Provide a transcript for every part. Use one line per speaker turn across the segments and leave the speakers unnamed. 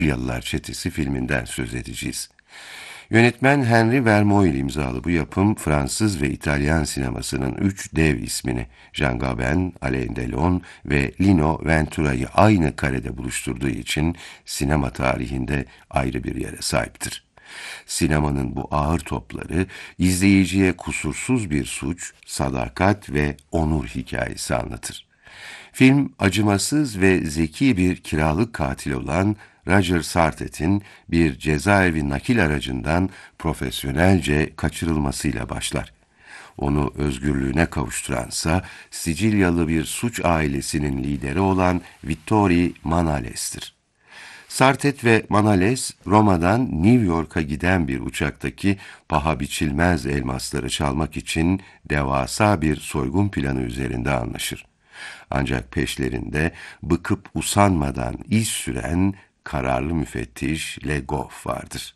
Yalılar Çetesi filminden söz edeceğiz. Yönetmen Henry Vermeuil imzalı bu yapım Fransız ve İtalyan sinemasının üç dev ismini Jean Gabin, Alain Delon ve Lino Ventura'yı aynı karede buluşturduğu için sinema tarihinde ayrı bir yere sahiptir. Sinemanın bu ağır topları izleyiciye kusursuz bir suç, sadakat ve onur hikayesi anlatır. Film acımasız ve zeki bir kiralık katil olan Roger Sartet'in bir cezaevi nakil aracından profesyonelce kaçırılmasıyla başlar. Onu özgürlüğüne kavuşturansa Sicilyalı bir suç ailesinin lideri olan Vittorio Manales'tir. Sartet ve Manales, Roma'dan New York'a giden bir uçaktaki paha biçilmez elmasları çalmak için devasa bir soygun planı üzerinde anlaşır. Ancak peşlerinde bıkıp usanmadan iz süren kararlı müfettiş Legoff vardır.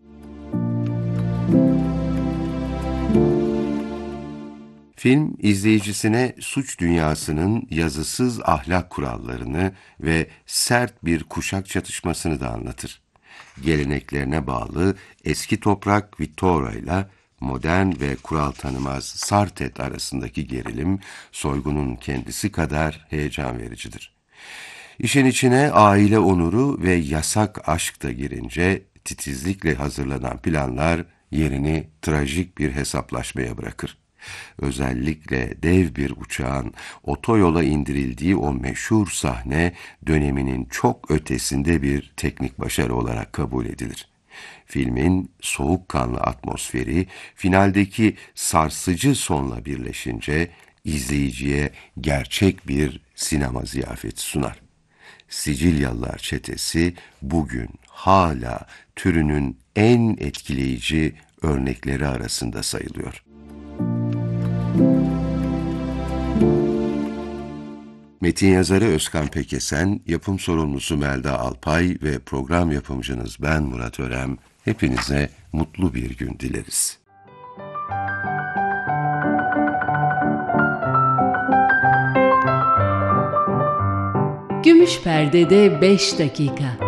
Film, izleyicisine suç dünyasının yazısız ahlak kurallarını ve sert bir kuşak çatışmasını da anlatır. Geleneklerine bağlı eski toprak Vittoria ile modern ve kural tanımaz Sartet arasındaki gerilim, soygunun kendisi kadar heyecan vericidir. İşin içine aile onuru ve yasak aşk da girince titizlikle hazırlanan planlar yerini trajik bir hesaplaşmaya bırakır. Özellikle dev bir uçağın otoyola indirildiği o meşhur sahne döneminin çok ötesinde bir teknik başarı olarak kabul edilir. Filmin soğukkanlı atmosferi finaldeki sarsıcı sonla birleşince izleyiciye gerçek bir sinema ziyafeti sunar. Sicilyalılar Çetesi bugün hala türünün en etkileyici örnekleri arasında sayılıyor. Metin yazarı Özkan Pekesen, yapım sorumlusu Melda Alpay ve program yapımcınız ben Murat Örem. Hepinize mutlu bir gün dileriz.
Gümüş Perde'de 5 dakika.